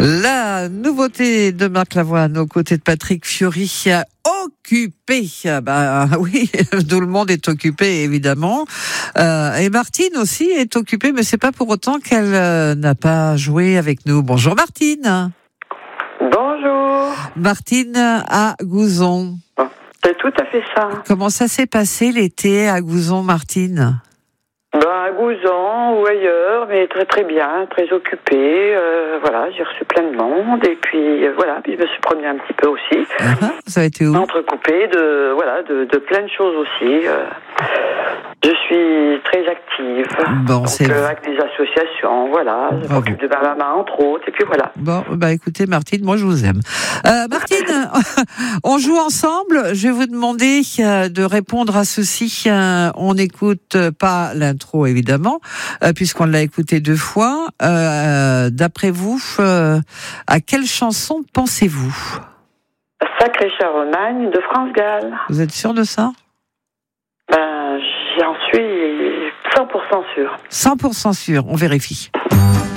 La nouveauté de Marc Lavoine aux côtés de Patrick Fiori, occupé. Oui, tout le monde est occupé évidemment. Et Martine aussi est occupée, mais c'est pas pour autant qu'elle n'a pas joué avec nous. Bonjour Martine. Bonjour. Martine à Gouzon. C'est tout à fait ça. Comment ça s'est passé l'été à Gouzon, Martine ? À Gouzon ou ailleurs, mais très très bien, très occupé. Voilà, j'ai reçu plein de monde et puis voilà, puis je me suis promenée un petit peu aussi. Ça a été où ? Entrecoupé de plein de choses aussi. Je suis très active. Bon, donc, avec des associations, voilà. Je m'occupe de ma maman, entre autres, et puis voilà. Bon, écoutez, Martine, moi je vous aime. Martine, on joue ensemble. Je vais vous demander de répondre à ceci. On n'écoute pas l'intro, évidemment, puisqu'on l'a écouté 2 fois. D'après vous, à quelle chanson pensez-vous ? Sacré Charlemagne de France Gall. Vous êtes sûr de ça ? J'en suis 100% sûre. 100% sûr, on vérifie.